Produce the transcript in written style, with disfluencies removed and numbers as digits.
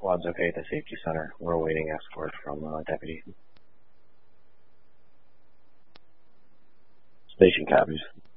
Squad's okay at the safety center. We're awaiting escort from deputy. Station copies.